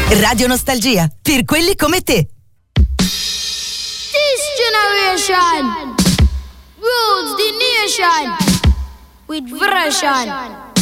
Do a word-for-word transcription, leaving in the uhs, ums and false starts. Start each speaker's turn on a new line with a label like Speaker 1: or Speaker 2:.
Speaker 1: Radio Nostalgia, per quelli come te.
Speaker 2: This generation rules the nation with version.